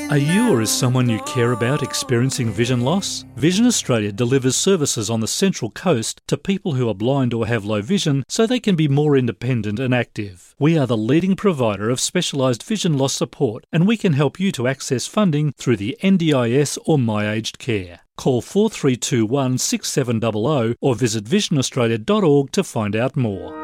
Are you or is someone you care about experiencing vision loss? Vision Australia delivers services on the Central Coast to people who are blind or have low vision so they can be more independent and active. We are the leading provider of specialised vision loss support, and we can help you to access funding through the NDIS or My Aged Care. Call 4321 6700 or visit visionaustralia.org to find out more.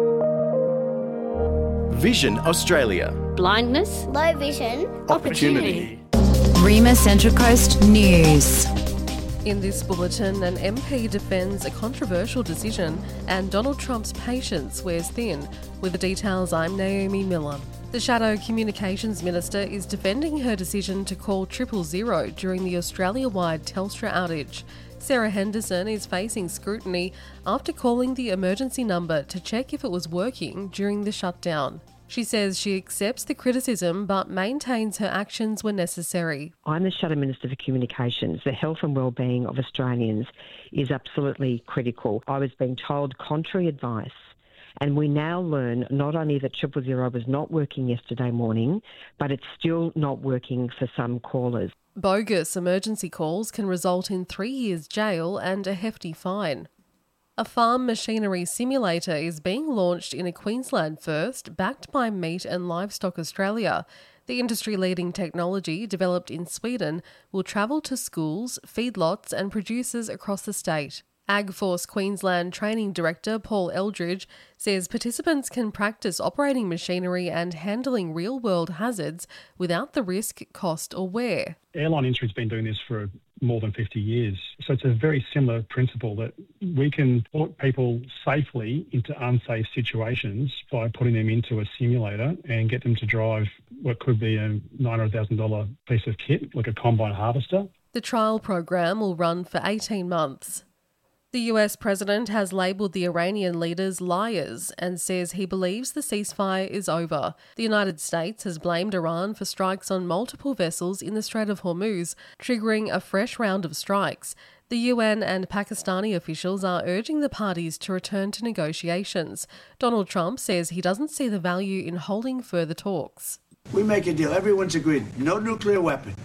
Vision Australia. Blindness, low vision, opportunity. Rima Central Coast News. In this bulletin, an MP defends a controversial decision and Donald Trump's patience wears thin. With the details, I'm Naomi Miller. The Shadow Communications Minister is defending her decision to call 000 during the Australia-wide Telstra outage. Sarah Henderson is facing scrutiny after calling the emergency number to check if it was working during the shutdown. She says she accepts the criticism but maintains her actions were necessary. I'm the Shadow Minister for Communications. The health and wellbeing of Australians is absolutely critical. I was being told contrary advice, and we now learn not only that 000 was not working yesterday morning, but it's still not working for some callers. Bogus emergency calls can result in 3 years jail and a hefty fine. A farm machinery simulator is being launched in a Queensland first, backed by Meat and Livestock Australia. The industry-leading technology, developed in Sweden, will travel to schools, feedlots and producers across the state. AgForce Queensland Training Director Paul Eldridge says participants can practice operating machinery and handling real-world hazards without the risk, cost or wear. Airline industry's been doing this for more than 50 years. So it's a very similar principle that we can put people safely into unsafe situations by putting them into a simulator and get them to drive what could be a $900,000 piece of kit, like a combine harvester. The trial program will run for 18 months. The US president has labelled the Iranian leaders liars and says he believes the ceasefire is over. The United States has blamed Iran for strikes on multiple vessels in the Strait of Hormuz, triggering a fresh round of strikes. The UN and Pakistani officials are urging the parties to return to negotiations. Donald Trump says he doesn't see the value in holding further talks. We make a deal. Everyone's agreed. No nuclear weapon.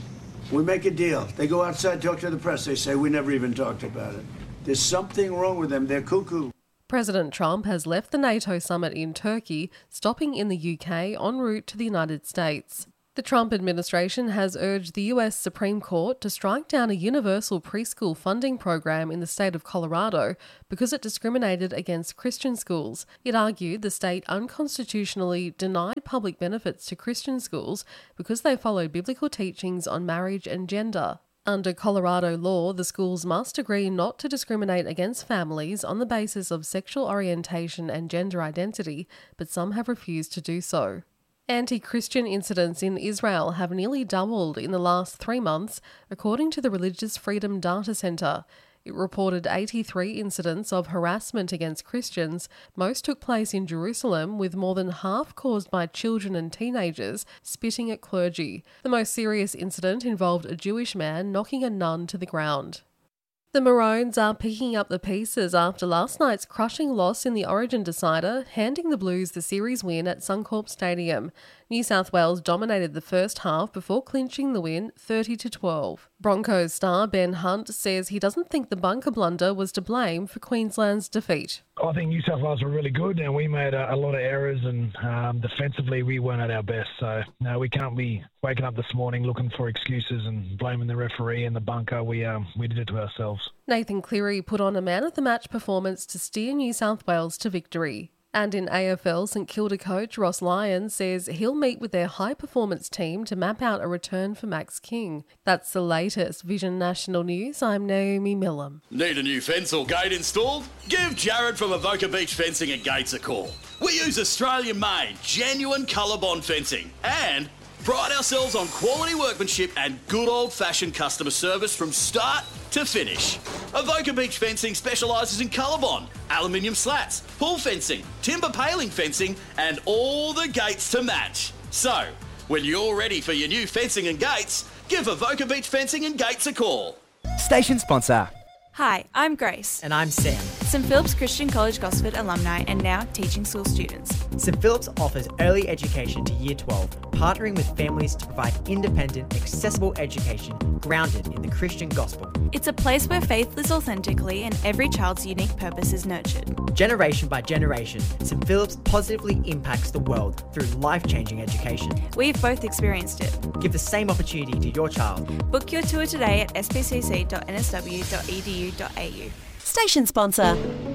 We make a deal. They go outside, talk to the press. They say, we never even talked about it. There's something wrong with them. They're cuckoo. President Trump has left the NATO summit in Turkey, stopping in the UK en route to the United States. The Trump administration has urged the US Supreme Court to strike down a universal preschool funding program in the state of Colorado because it discriminated against Christian schools. It argued the state unconstitutionally denied public benefits to Christian schools because they followed biblical teachings on marriage and gender. Under Colorado law, the schools must agree not to discriminate against families on the basis of sexual orientation and gender identity, but some have refused to do so. Anti-Christian incidents in Israel have nearly doubled in the last 3 months, according to the Religious Freedom Data Center. It reported 83 incidents of harassment against Christians. Most took place in Jerusalem, with more than half caused by children and teenagers spitting at clergy. The most serious incident involved a Jewish man knocking a nun to the ground. The Maroons are picking up the pieces after last night's crushing loss in the Origin decider, handing the Blues the series win at Suncorp Stadium. New South Wales dominated the first half before clinching the win 30-12. Broncos star Ben Hunt says he doesn't think the bunker blunder was to blame for Queensland's defeat. I think New South Wales were really good and we made a lot of errors, and defensively we weren't at our best. So no, we can't be waking up this morning looking for excuses and blaming the referee and the bunker. We did it to ourselves. Nathan Cleary put on a man-of-the-match performance to steer New South Wales to victory. And in AFL, St Kilda coach Ross Lyon says he'll meet with their high-performance team to map out a return for Max King. That's the latest Vision National News. I'm Naomi Millam. Need a new fence or gate installed? Give Jared from Avoca Beach Fencing and Gates a call. We use Australian-made, genuine ColourBond fencing and pride ourselves on quality workmanship and good old-fashioned customer service from start to finish. Avoca Beach Fencing specialises in ColourBond, aluminium slats, pool fencing, timber paling fencing and all the gates to match. So, when you're ready for your new fencing and gates, give Avoca Beach Fencing and Gates a call. Station sponsor. Hi, I'm Grace. And I'm Sam. St Philip's Christian College Gosford alumni and now teaching school students. St Philip's offers early education to Year 12, partnering with families to provide independent, accessible education grounded in the Christian gospel. It's a place where faith lives authentically and every child's unique purpose is nurtured. Generation by generation, St Philip's positively impacts the world through life-changing education. We've both experienced it. Give the same opportunity to your child. Book your tour today at spcc.nsw.edu.au. Station sponsor.